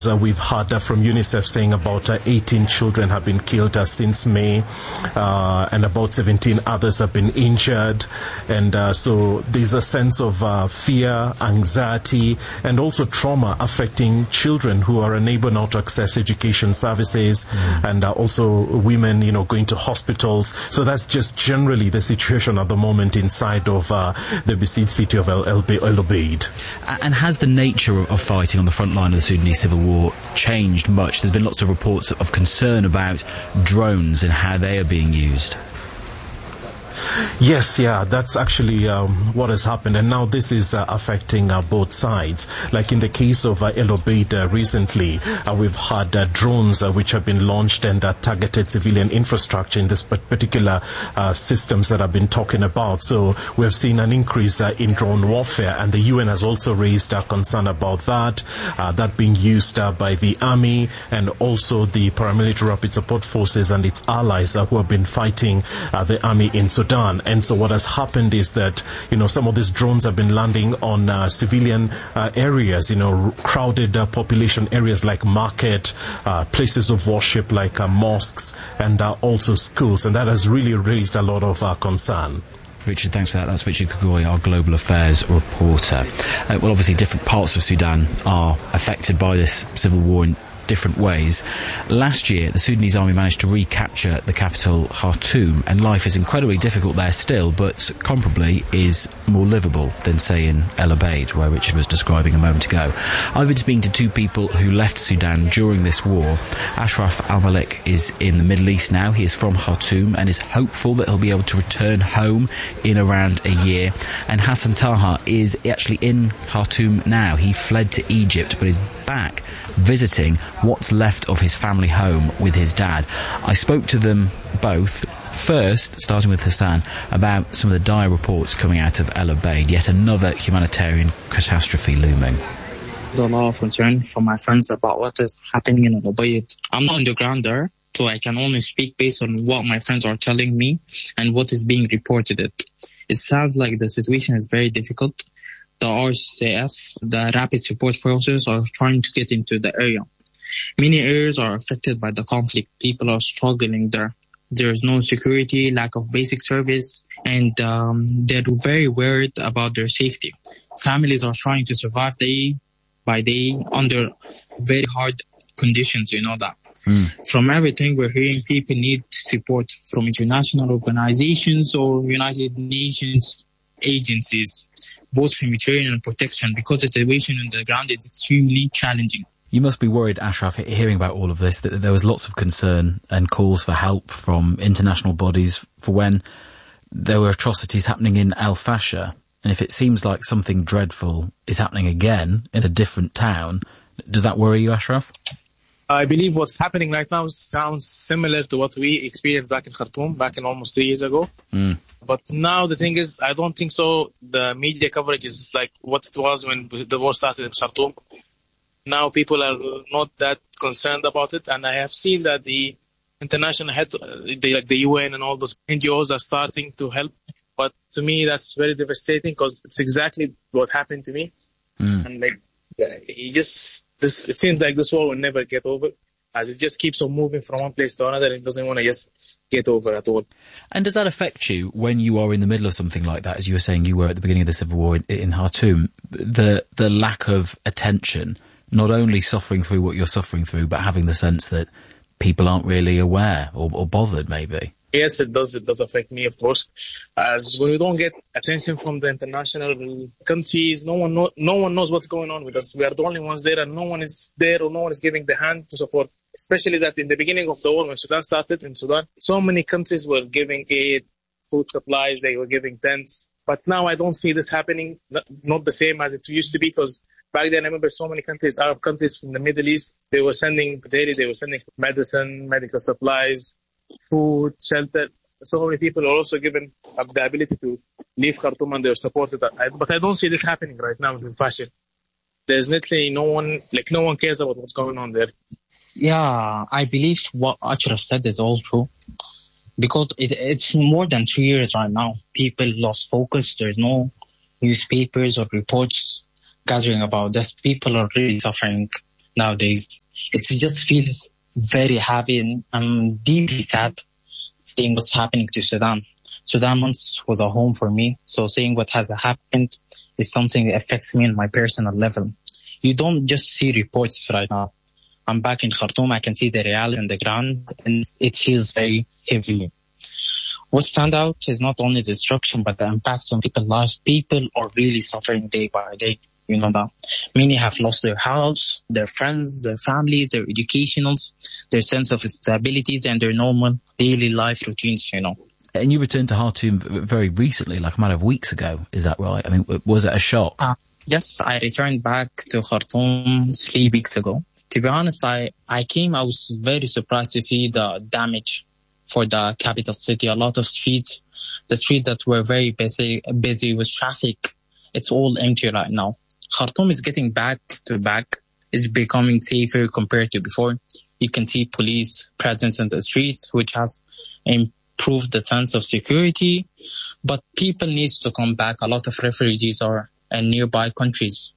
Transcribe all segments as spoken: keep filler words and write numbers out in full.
Uh, we've heard uh, from UNICEF saying about uh, eighteen children have been killed uh, since May, uh, and about seventeen others have been injured. And uh, so there's a sense of uh, fear, anxiety, and also trauma affecting children who are unable now to access education services, mm. and uh, also women, you know, going to hospitals. So that's just generally the situation at the moment inside of uh, the besieged city of El, El, El Obeid. And has the nature of fighting on the front line of the Sudanese civil war changed much? There's been lots of reports of concern about drones and how they are being used. Yes, yeah, that's actually um, what has happened, and now this is uh, affecting uh, both sides. Like in the case of uh, El Obeid uh, recently, uh, we've had uh, drones uh, which have been launched and uh, targeted civilian infrastructure in this particular uh, systems that I've been talking about. So we've seen an increase uh, in drone warfare, and the U N has also raised uh, concern about that, uh, that being used uh, by the army and also the paramilitary rapid support forces and its allies uh, who have been fighting uh, the army in Sudan. And so what has happened is that, you know, some of these drones have been landing on uh, civilian uh, areas, you know, crowded uh, population areas like market, uh, places of worship like uh, mosques, and uh, also schools. And that has really raised a lot of uh, concern. Richard, thanks for that. That's Richard Kagoy, our Global Affairs reporter. Uh, well, obviously different parts of Sudan are affected by this civil war in different ways. Last year, the Sudanese army managed to recapture the capital, Khartoum, and life is incredibly difficult there still, but comparably is more livable than, say, in El Obeid, where Richard was describing a moment ago. I've been speaking to two people who left Sudan during this war. Ashraf Al-Malik is in the Middle East now. He is from Khartoum and is hopeful that he'll be able to return home in around a year. And Hassan Taha is actually in Khartoum now. He fled to Egypt, but is back visiting what's left of his family home with his dad. I spoke to them both, first, starting with Hassan, about some of the dire reports coming out of El Obeid, yet another humanitarian catastrophe looming. There's a lot of concern from my friends about what is happening in El Obeid. I'm not on the ground there, so I can only speak based on what my friends are telling me and what is being reported. It sounds like the situation is very difficult. The R S F, the Rapid Support Forces, are trying to get into the area. Many areas are affected by the conflict. People are struggling there. There is no security, lack of basic service, and um, they're very worried about their safety. Families are trying to survive day by day under very hard conditions, you know that. Mm. From everything we're hearing, people need support from international organizations or United Nations agencies, both humanitarian and protection, because the situation on the ground is extremely challenging. You must be worried, Ashraf, hearing about all of this, that there was lots of concern and calls for help from international bodies for when there were atrocities happening in Al Fasher. And if it seems like something dreadful is happening again in a different town, does that worry you, Ashraf? I believe what's happening right now sounds similar to what we experienced back in Khartoum, back in almost three years ago. Mm. But now the thing is, I don't think so. The media coverage is like what it was when the war started in Khartoum. Now people are not that concerned about it, and I have seen that the international head, the, like the U N and all those N G Os are starting to help. But to me, that's very devastating because it's exactly what happened to me. Mm. And like, it just, this, it seems like this war will never get over, as it just keeps on moving from one place to another and doesn't want to just get over at all. And does that affect you when you are in the middle of something like that, as you were saying you were at the beginning of the civil war in, in Khartoum, the the lack of attention, not only suffering through what you're suffering through, but having the sense that people aren't really aware or, or bothered, maybe? Yes, it does. It does affect me, of course. As when we don't get attention from the international countries, no one know, no one knows what's going on with us. We are the only ones there, and no one is there, or no one is giving the hand to support. Especially that in the beginning of the war, when Sudan started in Sudan, so many countries were giving aid, food supplies, they were giving tents. But now I don't see this happening, not, not the same as it used to be, because back then I remember so many countries, Arab countries from the Middle East, they were sending daily, they were sending medicine, medical supplies, food, shelter. So many people are also given the ability to leave Khartoum and they're supported. But I don't see this happening right now in fashion. There's literally no one, like no one cares about what's going on there. Yeah, I believe what Ashraf said is all true. Because it, it's more than three years right now. People lost focus. There's no newspapers or reports gathering about this. People are really suffering. nowadays. It just feels very heavy and I'm deeply sad seeing what's happening to Sudan. Sudan once was a home for me, so seeing what has happened is something that affects me on my personal level. You don't just see reports right now. I'm back in Khartoum, I can see the reality on the ground, and it feels very heavy. What stands out is not only destruction, but the impacts on people's lives. People are really suffering day by day. You know that. Many have lost their house, their friends, their families, their educationals, their sense of stabilities, and their normal daily life routines, you know. And you returned to Khartoum very recently, like a matter of weeks ago. Is that right? I mean, was it a shock? Uh, yes, I returned back to Khartoum three weeks ago. To be honest, I, I came, I was very surprised to see the damage for the capital city. A lot of streets, the streets that were very busy, busy with traffic, it's all empty right now. Khartoum is getting back to back, is becoming safer compared to before. You can see police presence in the streets, which has improved the sense of security, but people need to come back. A lot of refugees are in nearby countries.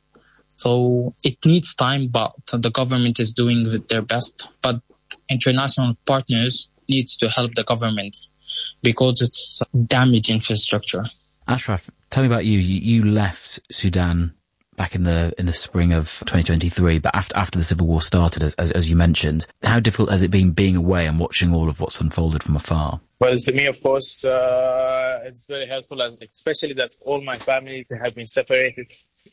So it needs time, but the government is doing their best. But international partners needs to help the governments because it's damaged infrastructure. Ashraf, tell me about you. You, you left Sudan back in the in the spring of twenty twenty-three, but after after the civil war started, as, as you mentioned. How difficult has it been being away and watching all of what's unfolded from afar? Well, to me, of course, uh, it's very helpful, especially that all my family have been separated.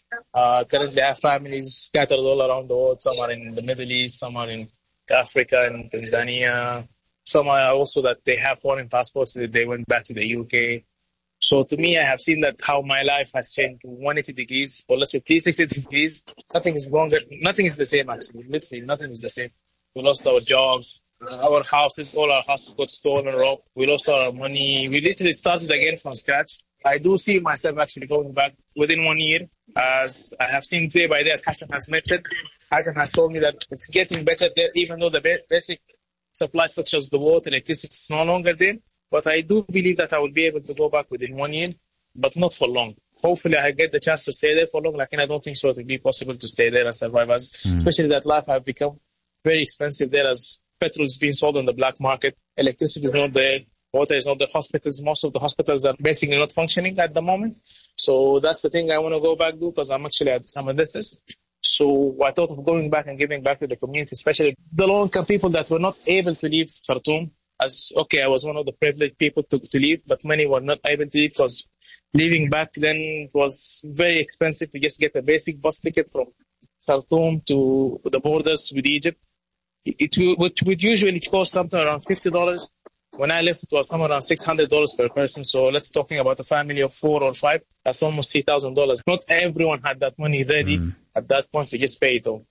Uh, currently, I have families scattered all around the world. Some are in the Middle East, some are in Africa and Tanzania. Some are also that they have foreign passports. They went back to the U K. So to me, I have seen that how my life has changed one hundred eighty degrees, or let's say three hundred sixty degrees. Nothing is longer. Nothing is the same, actually. Literally, nothing is the same. We lost our jobs, our houses, all our houses got stolen, robbed. We lost our money. We literally started again from scratch. I do see myself actually going back within one year, as I have seen day by day, as Hassan has mentioned. Hassan has told me that it's getting better there, even though the basic supplies such as the water, electricity is no longer there. But I do believe that I will be able to go back within one year, but not for long. Hopefully I get the chance to stay there for long. Like, and I don't think so it will be possible to stay there and survive, as mm. especially that life have become very expensive there, as petrol is being sold on the black market, electricity is not there, water is not there, hospitals, most of the hospitals are basically not functioning at the moment. So that's the thing I want to go back to, because I'm actually at I'm a dentist. So I thought of going back and giving back to the community, especially the low-income people that were not able to leave Khartoum. As, okay, I was one of the privileged people to, to leave, but many were not able to leave because leaving back then was very expensive to just get a basic bus ticket from Khartoum to the borders with Egypt. It, it would, would usually cost something around fifty dollars. When I left, it was somewhere around six hundred dollars per person. So let's talking about a family of four or five. That's almost three thousand dollars. Not everyone had that money ready mm. at that point to just pay it all.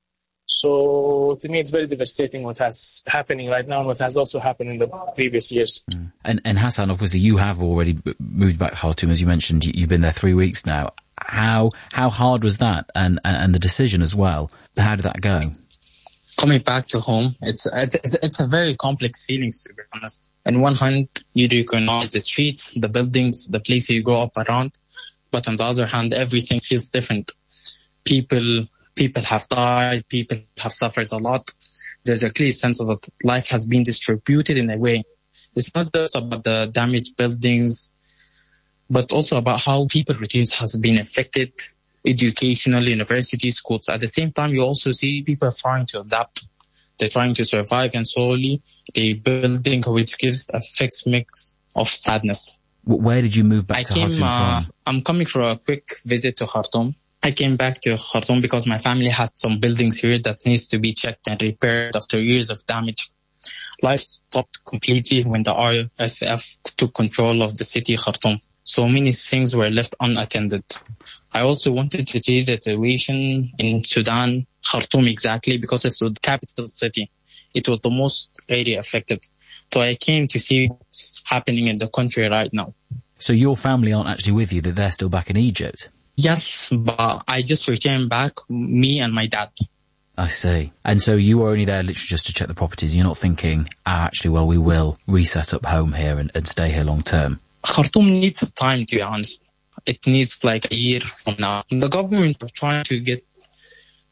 So to me, it's very devastating what has happening right now and what has also happened in the previous years. Mm. And, and Hassan, obviously, you have already moved back to Khartoum, as you mentioned. You've been there three weeks now. How how hard was that, and and the decision as well? How did that go? Coming back to home, it's it's, it's a very complex feeling, to be honest. On one hand, you recognize the streets, the buildings, the place you grow up around, but on the other hand, everything feels different. People. People have died, people have suffered a lot. There's a clear sense that life has been distributed in a way. It's not just about the damaged buildings, but also about how people routines has been affected, educational, university, schools. At the same time, you also see people trying to adapt. They're trying to survive, and slowly they're building, which gives a fixed mix of sadness. Where did you move back I to came, Khartoum uh, from? I'm coming for a quick visit to Khartoum. I came back to Khartoum because my family has some buildings here that needs to be checked and repaired after years of damage. Life stopped completely when the R S F took control of the city Khartoum. So many things were left unattended. I also wanted to see the situation in Sudan, Khartoum exactly, because it's the capital city. It was the most area affected. So I came to see what's happening in the country right now. So your family aren't actually with you, that they're still back in Egypt? Yes, but I just returned back, me and my dad. I see. And so you were only there literally just to check the properties. You're not thinking, oh, actually, well, we will reset up home here and, and stay here long term. Khartoum needs time, to be honest. It needs like a year from now. The government are trying to get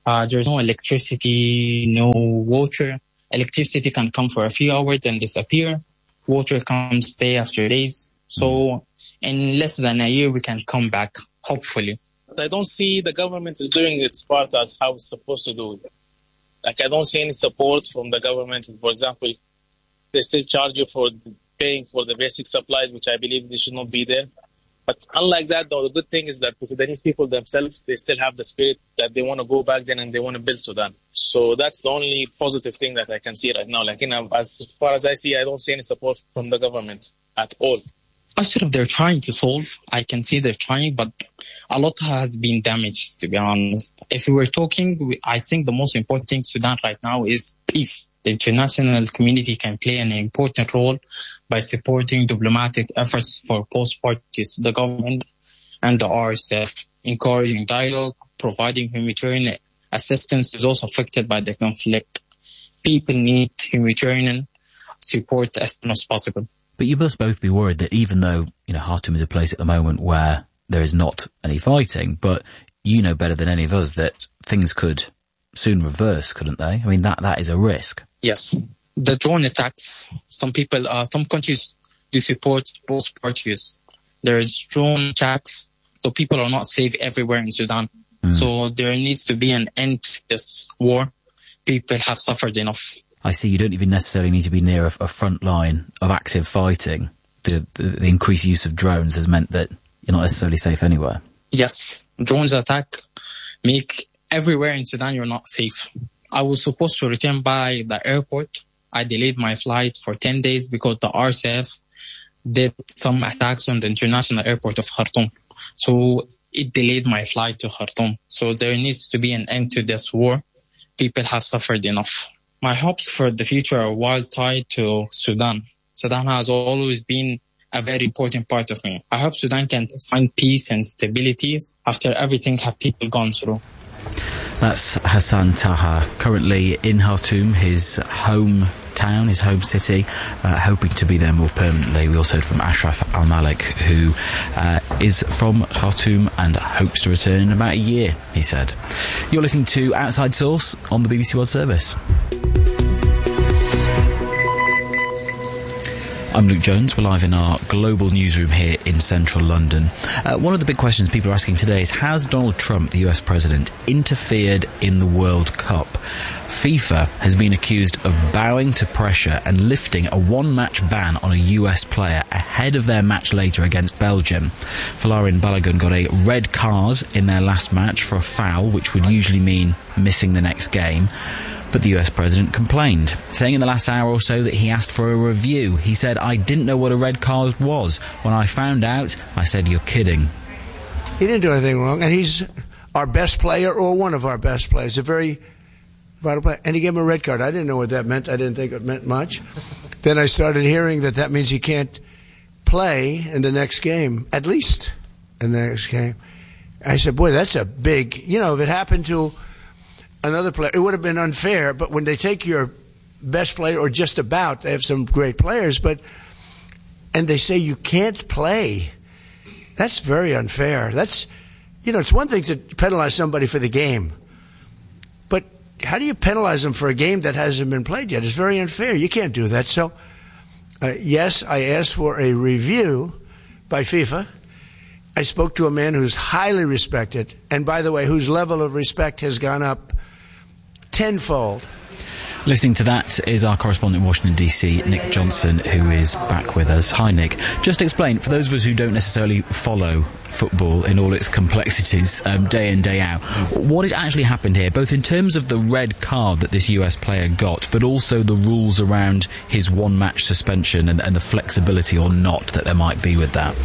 Uh, there's no electricity, no water. Electricity can come for a few hours and disappear. Water comes day after days. So in less than a year, we can come back, hopefully. I don't see the government is doing its part as how it's supposed to do it. Like, I don't see any support from the government. For example, they still charge you for paying for the basic supplies, which I believe they should not be there. But unlike that, though, the good thing is that the Sudanese people themselves, they still have the spirit that they want to go back then and they want to build Sudan. So that's the only positive thing that I can see right now. Like, you know, as far as I see, I don't see any support from the government at all. Actually, they're trying to solve. I can see they're trying, but a lot has been damaged, to be honest. If we were talking, I think the most important thing in Sudan right now is peace. The international community can play an important role by supporting diplomatic efforts for both parties, the government and the R S F, encouraging dialogue, providing humanitarian assistance to those affected by the conflict. People need humanitarian support as soon as possible. But you must both be worried that even though, you know, Khartoum is a place at the moment where there is not any fighting, but you know better than any of us that things could soon reverse, couldn't they? I mean, that that is a risk. Yes. The drone attacks, some people, uh, some countries do support both parties. There is drone attacks, so people are not safe everywhere in Sudan. Mm. So there needs to be an end to this war. People have suffered enough. I see you don't even necessarily need to be near a, a front line of active fighting. The, the, the increased use of drones has meant that you're not necessarily safe anywhere. Yes, drones attack make everywhere in Sudan you're not safe. I was supposed to return by the airport. I delayed my flight for ten days because the R S F did some attacks on the international airport of Khartoum. So it delayed my flight to Khartoum. So there needs to be an end to this war. People have suffered enough. My hopes for the future are well tied to Sudan. Sudan has always been a very important part of me. I hope Sudan can find peace and stability after everything have people gone through. That's Hassan Taha, currently in Khartoum, his home town, his home city, uh, hoping to be there more permanently. We also heard from Ashraf Al-Malik, who uh, is from Khartoum and hopes to return in about a year, he said. You're listening to Outside Source on the B B C World Service. I'm Luke Jones. We're live in our global newsroom here in central London. Uh, one of the big questions people are asking today is, has Donald Trump, the U S president, interfered in the World Cup? FIFA has been accused of bowing to pressure and lifting a one-match ban on a U S player ahead of their match later against Belgium. Folarin Balogun got a red card in their last match for a foul, which would usually mean missing the next game. But the U S president complained, saying in the last hour or so that he asked for a review. He said, I didn't know what a red card was. When I found out, I said, you're kidding. He didn't do anything wrong, and he's our best player or one of our best players, a very vital player. And he gave him a red card. I didn't know what that meant. I didn't think it meant much. Then I started hearing that that means he can't play in the next game, at least in the next game. I said, boy, that's a big, you know, if it happened to another player, it would have been unfair, but when they take your best player, or just about, they have some great players, but, and they say you can't play, that's very unfair. That's, you know, it's one thing to penalize somebody for the game, but how do you penalize them for a game that hasn't been played yet? It's very unfair. You can't do that. So, uh, yes, I asked for a review by FIFA. I spoke to a man who's highly respected, and by the way, whose level of respect has gone up tenfold. Listening to that is our correspondent in Washington, D C, Nick Johnson, who is back with us. Hi, Nick. Just explain, for those of us who don't necessarily follow football in all its complexities um, day in, day out, what had actually happened here, both in terms of the red card that this U S player got, but also the rules around his one-match suspension and, and the flexibility or not that there might be with that.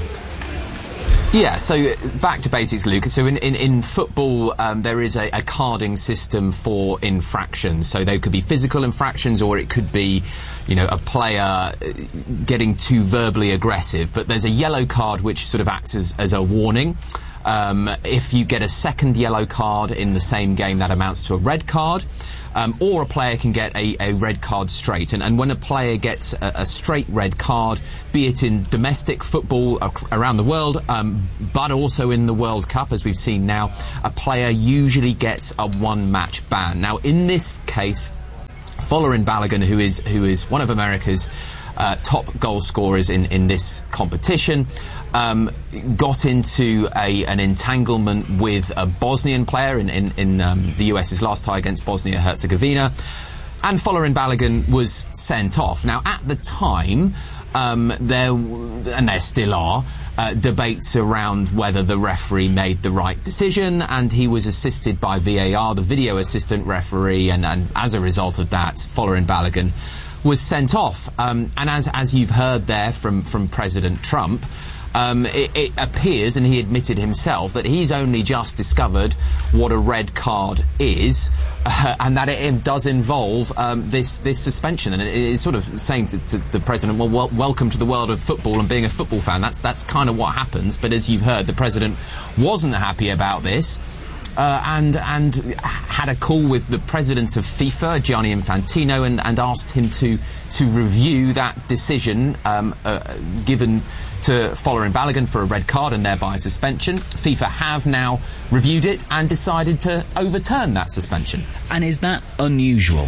Yeah, so back to basics, Luke. So in, in, in football, um, there is a, a carding system for infractions. So they could be physical infractions, or it could be, you know, a player getting too verbally aggressive. But there's a yellow card which sort of acts as, as a warning. Um, if you get a second yellow card in the same game, that amounts to a red card. Um, or a player can get a, a red card straight. And, and when a player gets a, a straight red card, be it in domestic football ac- around the world, um, but also in the World Cup, as we've seen now, a player usually gets a one-match ban. Now, in this case, Folarin Balogun, who is who is one of America's uh, top goal scorers in, in this competition, Um, got into a, an entanglement with a Bosnian player in, in, in um, the US's last tie against Bosnia-Herzegovina, and Folarin Balogun was sent off. Now, at the time, um, there, and there still are, uh, debates around whether the referee made the right decision, and he was assisted by V A R, the video assistant referee, and, and as a result of that, Folarin Balogun was sent off. Um, and as, as you've heard there from, from President Trump, Um, it, it appears, and he admitted himself, that he's only just discovered what a red card is, uh, and that it, it does involve um, this this suspension. And it is sort of saying to, to the president, well, well, welcome to the world of football and being a football fan. That's that's kind of what happens. But as you've heard, the president wasn't happy about this. Uh, and and had a call with the president of FIFA, Gianni Infantino, and, and asked him to to review that decision um, uh, given to Folarin Balogun for a red card and thereby a suspension. FIFA have now reviewed it and decided to overturn that suspension. And is that unusual?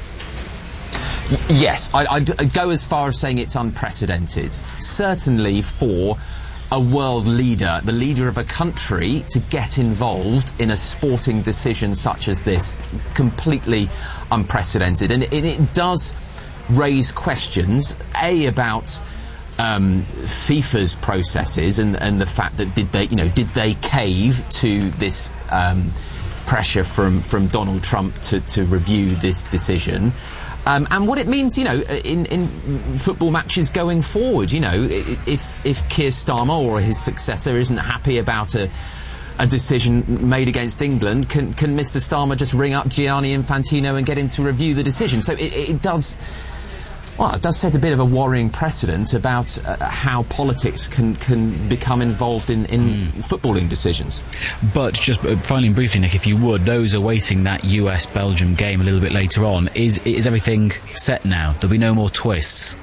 Y- yes, I, I'd go as far as saying it's unprecedented. Certainly for a world leader, the leader of a country, to get involved in a sporting decision such as this. Completely unprecedented. And it, it does raise questions, A, about um, FIFA's processes and, and the fact that did they, you know, did they cave to this um, pressure from, from Donald Trump to, to review this decision? Um, and what it means, you know, in, in football matches going forward. You know, if if Keir Starmer or his successor isn't happy about a a decision made against England, can can Mister Starmer just ring up Gianni Infantino and get him to review the decision? So it, it does. Well, it does set a bit of a worrying precedent about uh, how politics can, can become involved in, in mm. footballing decisions. But just uh, finally and briefly, Nick, if you would, those awaiting that U S Belgium game a little bit later on, is is everything set now? There'll be no more twists?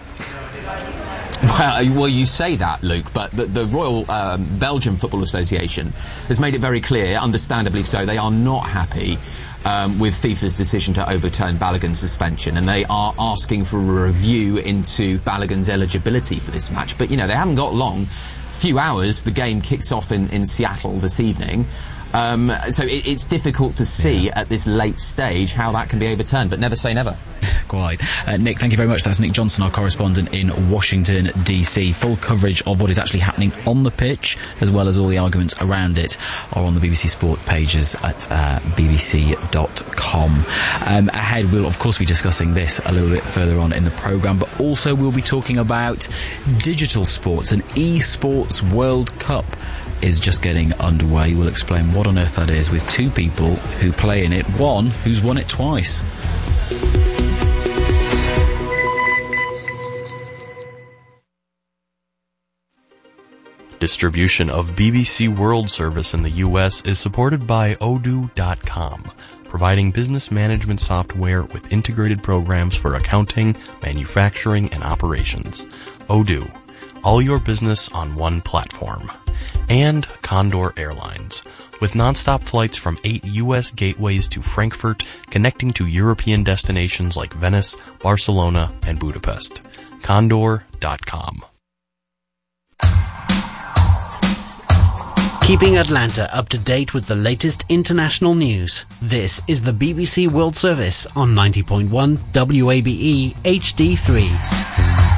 Well, well, you say that, Luke, but the, the Royal um, Belgium Football Association has made it very clear, understandably so, they are not happy Um, with FIFA's decision to overturn Balogun's suspension, and they are asking for a review into Balogun's eligibility for this match. But, you know, they haven't got long. Few hours, the game kicks off in, in Seattle this evening. Um, so it, it's difficult to see yeah. at this late stage how that can be overturned, but never say never. Quite. Uh, Nick, thank you very much. That's Nick Johnson, our correspondent in Washington, D C. Full coverage of what is actually happening on the pitch, as well as all the arguments around it, are on the B B C Sport pages at uh, b b c dot com. Um, ahead, we'll of course be discussing this a little bit further on in the programme, but also we'll be talking about digital sports. An eSports World Cup is just getting underway. We'll explain what on earth that is with two people who play in it, one who's won it twice. Distribution of B B C World Service in the U S is supported by Odoo dot com, providing business management software with integrated programs for accounting, manufacturing, and operations. Odoo, all your business on one platform. And Condor Airlines, with nonstop flights from eight U S gateways to Frankfurt, connecting to European destinations like Venice, Barcelona, and Budapest. Condor dot com. Keeping Atlanta up to date with the latest international news. This is the B B C World Service on ninety point one W A B E H D three.